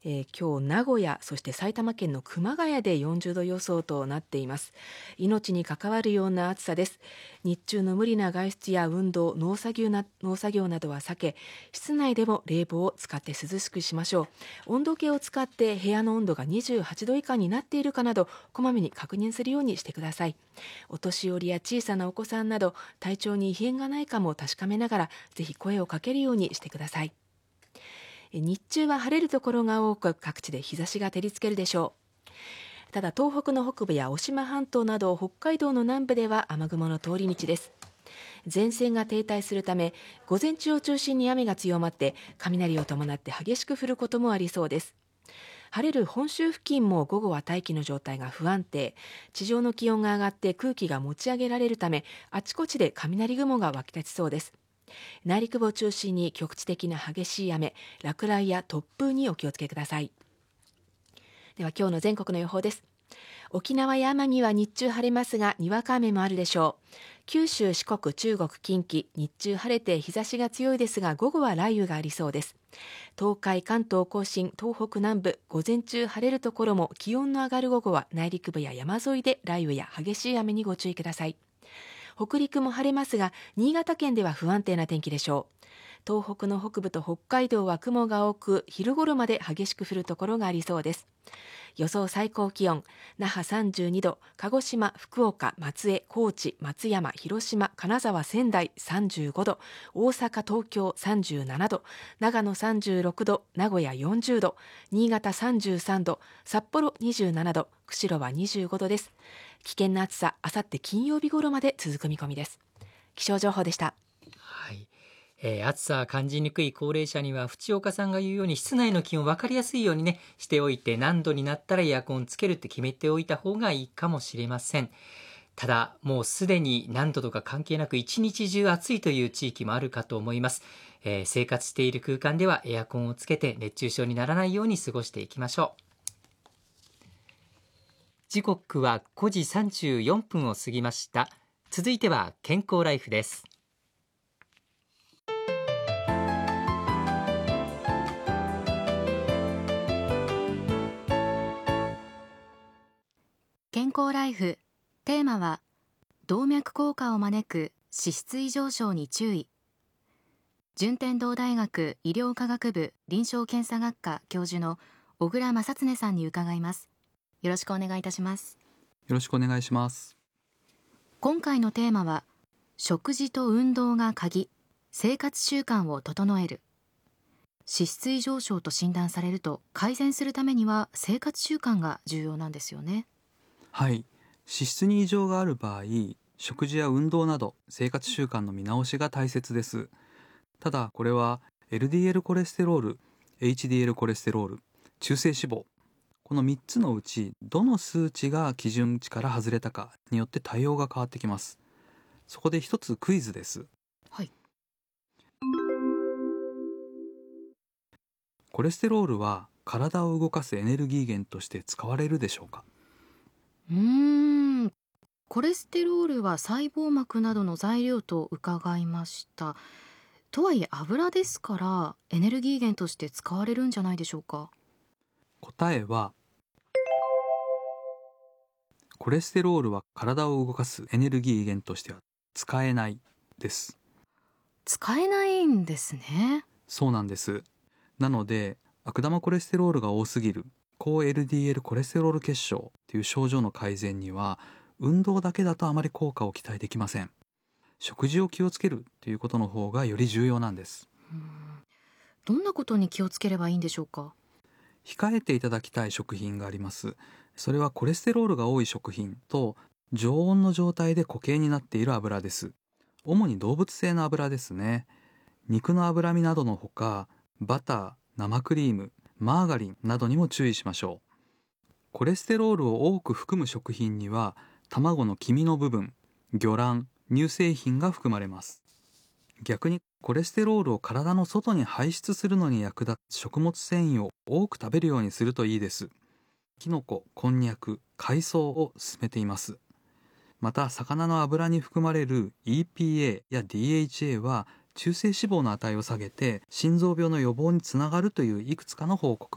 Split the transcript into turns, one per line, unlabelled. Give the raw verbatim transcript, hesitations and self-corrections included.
えー今日名古屋、そして埼玉県の熊谷でよんじゅうど予想となっています。命に関わるような暑さです。日中の無理な外出や運動、農作業な農作業などは避け、室内でも冷房を使って涼しくしましょう。温度計を使って部屋の温度がにじゅうはちど以下になっているかなど、こまめに確認するようにしてください。お年寄りや小さなお子さんなど、体調に異変がないかも確かめながら、ぜひ声をかけるようにしてください。日中は晴れるところが多く、各地で日差しが照りつけるでしょう。ただ東北の北部や渡島半島など北海道の南部では雨雲の通り道です。前線が停滞するため、午前中を中心に雨が強まって雷を伴って激しく降ることもありそうです。晴れる本州付近も午後は大気の状態が不安定、地上の気温が上がって空気が持ち上げられるため、あちこちで雷雲が湧き立ちそうです。内陸部を中心に局地的な激しい雨、落雷や突風にお気をつけください。では今日の全国の予報です。沖縄や奄美は日中晴れますが、にわか雨もあるでしょう。九州、四国、中国、近畿、日中晴れて日差しが強いですが、午後は雷雨がありそうです。東海、関東甲信、東北南部、午前中晴れるところも、気温の上がる午後は内陸部や山沿いで雷雨や激しい雨にご注意ください。北陸も晴れますが、新潟県では不安定な天気でしょう。東北の北部と北海道は雲が多く、昼頃まで激しく降るところがありそうです。予想最高気温、那覇さんじゅうにど、鹿児島、福岡、松江、高知、松山、広島、金沢、仙台さんじゅうごど、大阪、東京さんじゅうななど、長野さんじゅうろくど、名古屋よんじゅうど、新潟さんじゅうさんど、札幌にじゅうななど、釧路はにじゅうごどです。危険な暑さ、あさって金曜日頃まで続く見込みです。気象情報でした。
はい、えー暑さを感じにくい高齢者には、淵岡さんが言うように室内の気温分かりやすいようにねしておいて、何度になったらエアコンつけるって決めておいた方がいいかもしれません。ただもうすでに何度とか関係なく一日中暑いという地域もあるかと思います。えー生活している空間ではエアコンをつけて熱中症にならないように過ごしていきましょう。時刻はごじさんじゅうよんぷんを過ぎました。続いては健康ライフです。
健康ライフ、テーマは動脈硬化を招く脂質異常症に注意。順天堂大学医療科学部臨床検査学科教授の小倉正恒さんに伺います。よろしくお願いいたします。
よろしくお願いします。
今回のテーマは食事と運動が鍵、生活習慣を整える。脂質異常症と診断されると、改善するためには生活習慣が重要なんですよね。
はい、脂質に異常がある場合、食事や運動など生活習慣の見直しが大切です。ただこれは エルディーエル コレステロール、エイチディーエル コレステロール、中性脂肪、このみっつのうちどの数値が基準値から外れたかによって対応が変わってきます。そこで一つクイズです。
はい。
コレステロールは体を動かすエネルギー源として使われるでしょうか？
うーん、コレステロールは細胞膜などの材料と伺いました。とはいえ油ですからエネルギー源として使われるんじゃないでしょうか？
答えは、コレステロールは体を動かすエネルギー源としては使えないです。
使えないんですね。
そうなんです。なので悪玉コレステロールが多すぎる高 エルディーエル コレステロール血症という症状の改善には、運動だけだとあまり効果を期待できません。食事を気をつけるということの方がより重要なんです。
うん、どんなことに気をつければいいんでしょうか？
控えていただきたい食品があります。それはコレステロールが多い食品と常温の状態で固形になっている油です。主に動物性の油ですね。肉の脂身などのほか、バター、生クリーム、マーガリンなどにも注意しましょう。コレステロールを多く含む食品には、卵の黄身の部分、魚卵、乳製品が含まれます。逆にコレステロールを体の外に排出するのに役立つ食物繊維を多く食べるようにするといいです。キノコ、こんにゃく、海藻を勧めています。また魚の脂に含まれる イーピーエー や ディーエイチエー は中性脂肪の値を下げて心臓病の予防につながるといういくつかの報告